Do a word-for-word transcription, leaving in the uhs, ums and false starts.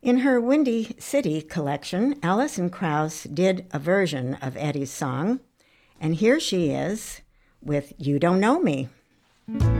In her Windy City collection, Alison Krauss did a version of Eddie's song, and here she is with You Don't Know Me.